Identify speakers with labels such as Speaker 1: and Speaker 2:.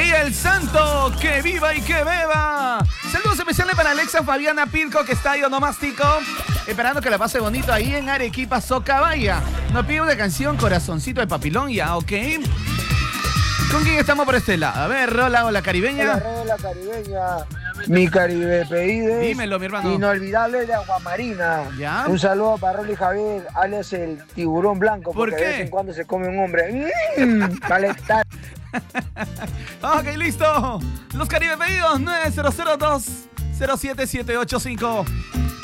Speaker 1: María el Santo, que viva y que beba. Saludos especiales para Alexa Fabiana Pirco, que está ahí onomástico, esperando que la pase bonito ahí en Arequipa, Socabaya. Nos pide una canción, Corazoncito de Papilón, ya, ok. ¿Con quién estamos por este lado? A ver, hola caribeña.
Speaker 2: Hola caribeña. Mi Caribe Pedides.
Speaker 1: Dímelo, mi hermano.
Speaker 2: Inolvidable de Aguamarina.
Speaker 1: ¿Ya?
Speaker 2: Un saludo para Rolly Javier, alias el tiburón blanco.
Speaker 1: ¿Por
Speaker 2: porque
Speaker 1: qué?
Speaker 2: de vez en cuando se come un hombre. Calentar.
Speaker 1: Ok, listo. Los Caribe Pedidos, 9002-07785.